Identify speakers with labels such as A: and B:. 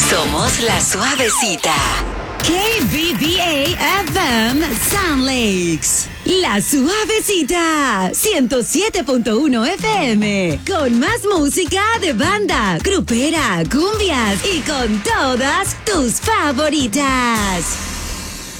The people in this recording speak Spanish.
A: Somos La Suavecita. KBBA FM Sound Lakes. La Suavecita. 107.1 FM. Con más música de banda, grupera, cumbias y con todas tus favoritas.